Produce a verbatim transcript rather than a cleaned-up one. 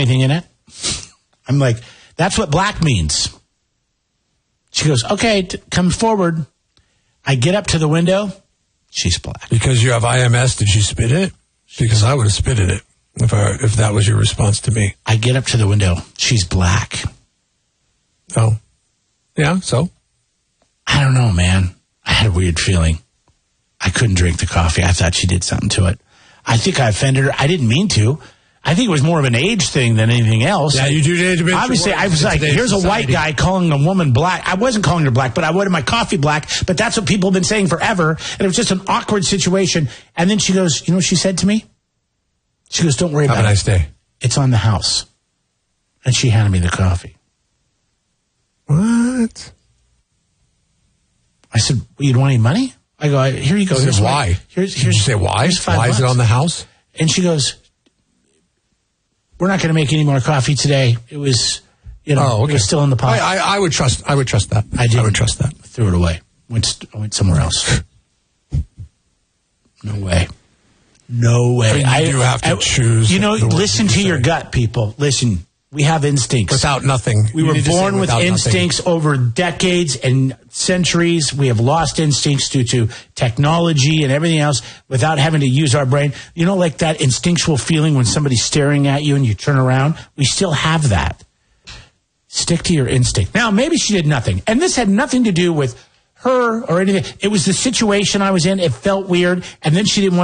anything in it? I'm like, that's what black means. She goes, okay, t- come forward. I get up to the window. She's black. Because you have I M S, did you spit in it? Because I would have spit in it if I, if that was your response to me. I get up to the window. She's black. Oh. Yeah, so? I don't know, man. I had a weird feeling. I couldn't drink the coffee. I thought she did something to it. I think I offended her. I didn't mean to. I think it was more of an age thing than anything else. Yeah, you do need to be. Obviously, I was like, here's society. A white guy calling a woman black. I wasn't calling her black, but I wanted my coffee black. But that's what people have been saying forever. And it was just an awkward situation. And then she goes, you know what she said to me? She goes, don't worry Have about it. Have a nice day. It's on the house. And she handed me the coffee. What? I said, well, you don't want any money? I go, here you go. Here's here's why. My, here's, here's, Did you say why? Here's five why bucks. is it on the house? And she goes, we're not going to make any more coffee today. It was, you know, oh, okay. It was still in the pot. I, I, I would trust. I would trust that. I did. I would trust that. Threw it away. Went, I went somewhere else. No way. No way. You I do have to I, choose. You know, listen to you your say. gut, people. Listen. We have instincts. Without nothing. We You were need to say born with without instincts nothing. over decades and centuries. We have lost instincts due to technology and everything else without having to use our brain. You know, like that instinctual feeling when somebody's staring at you and you turn around? We still have that. Stick to your instinct. Now, maybe she did nothing. And this had nothing to do with her or anything. It was the situation I was in. It felt weird. And then she didn't want